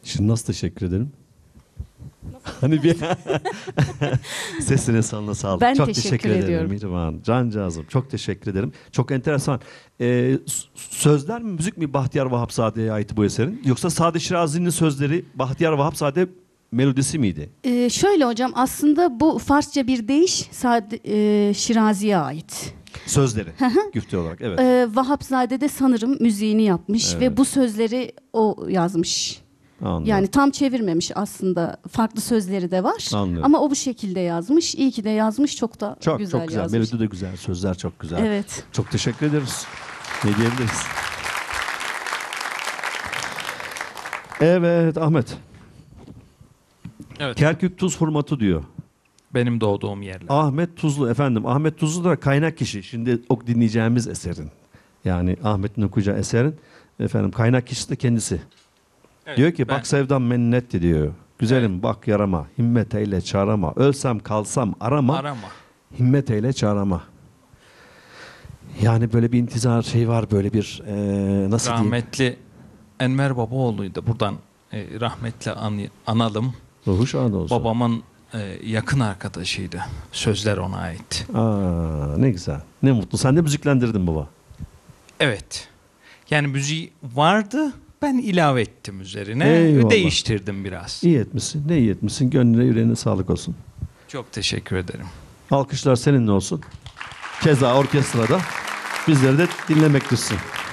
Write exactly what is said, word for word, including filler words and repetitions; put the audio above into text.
Şimdi nasıl teşekkür ederim? Hani bir sesine salına sağlık. Ben çok teşekkür teşekkür ederim ediyorum. Mihrimah. Cancağızım çok teşekkür ederim. Çok enteresan. Ee, sözler mi, müzik mi Bahtiyar Vahapzade'ye ait bu eserin? Yoksa Sade Şirazi'nin sözleri Bahtiyar Vahapzade melodisi miydi? Ee, şöyle hocam, aslında bu Farsça bir deyiş Sade, e, Şirazi'ye ait. Sözleri. Güftü olarak evet. Ee, Vahapzade de sanırım müziğini yapmış Evet. ve bu sözleri o yazmış. Anladım. Yani tam çevirmemiş aslında. Farklı sözleri de var. Anlıyorum. Ama o bu şekilde yazmış. İyi ki de yazmış. Çok da Çok güzel, çok güzel. yazmış. Melodi de güzel. Sözler çok güzel. Evet. Çok teşekkür ederiz. Ne diyebiliriz? Evet Ahmet. Evet. Kerkük Tuz Hurmatı diyor. Benim doğduğum yerler. Ahmet Tuzlu efendim. Ahmet Tuzlu da kaynak kişi. Şimdi ok dinleyeceğimiz eserin. Yani Ahmet'in okuyacağı eserin efendim kaynak kişisi de kendisi. Evet, Diyor ki ben- bak sevdam mennetti diyor. Güzelim bak yarama, himmet eyle çağrama. Ölsem kalsam arama, Arama. himmet eyle çağrama. Yani böyle bir intizar şey var, böyle bir eee, nasıl diyeyim? Rahmetli Enver Babaoğlu'ydu. Buradan e, rahmetle an, analım. Ruhu şad olsun. Babamın e, yakın arkadaşıydı. Sözler ona ait. Aa, ne güzel. Ne mutlu. Sen de müziklendirdin baba. Evet. Yani müziği vardı. Ben ilave ettim üzerine. Eyvallah. Değiştirdim biraz. İyi etmişsin. Ne iyi etmişsin. Gönlüne yüreğine sağlık olsun. Çok teşekkür ederim. Alkışlar seninle olsun. Keza orkestrada bizleri de dinlemektesin.